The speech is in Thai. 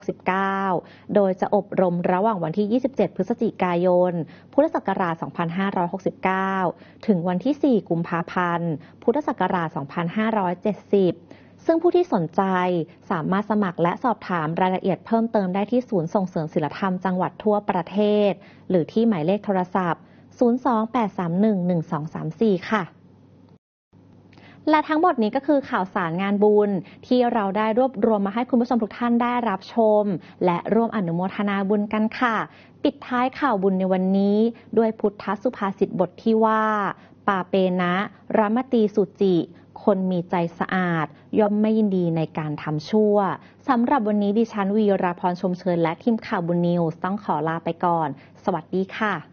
โดยจะอบรมระหว่างวันที่ 27 พฤศจิกายน พุทธศักราช 2569 ถึงวันที่ 4 กุมภาพันธ์ พุทธศักราช 2570 ซึ่งผู้ที่สนใจสามารถสมัครและสอบถามรายละเอียดเพิ่มเติมได้ที่ศูนย์ส่งเสริมศิลธรรมจังหวัดทั่วประเทศ หรือที่หมายเลขโทรศัพท์ 028311234 ค่ะ และทั้งหมดนี้ก็คือข่าวสารงานบุญที่เราได้รวบรวมมาให้คุณผู้ชมทุกท่านได้รับชมและร่วมอนุโมทนาบุญกันค่ะปิดท้ายข่าวบุญในวันนี้ด้วยพุทธสุภาษิตบทที่ว่าปาเปนะรัมตีสุจิคนมีใจสะอาดย่อมไม่ยินดีในการทำชั่วสำหรับวันนี้ดิฉันวีราพรชมเชยและทีมข่าวบุญนิวส์ต้องขอลาไปก่อนสวัสดีค่ะ